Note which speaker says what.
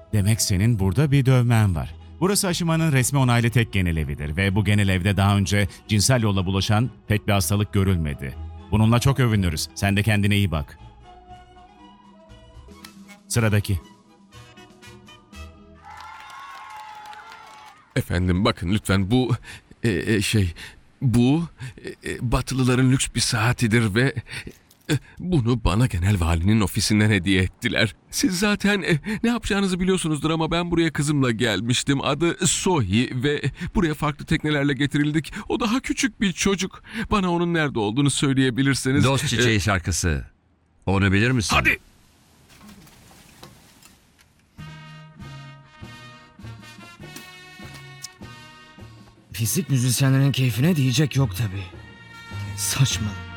Speaker 1: Demek senin burada bir dövmen var. Burası aşımanın resmi onaylı tek genel evidir ve bu genel evde daha önce cinsel yolla bulaşan pek bir hastalık görülmedi. Bununla çok övünürüz. Sen de kendine iyi bak. Sıradaki.
Speaker 2: Efendim bakın lütfen bu bu Batılıların lüks bir saatidir ve bunu bana genel valinin ofisinden hediye ettiler. Siz zaten ne yapacağınızı biliyorsunuzdur ama ben buraya kızımla gelmiştim. Adı Sohi ve buraya farklı teknelerle getirildik. O daha küçük bir çocuk. Bana onun nerede olduğunu söyleyebilirseniz.
Speaker 3: Dost Çiçeği şarkısı. Onu bilir misin?
Speaker 2: Hadi.
Speaker 4: Fizik müzisyenlerin keyfine diyecek yok tabii. Saçmalık.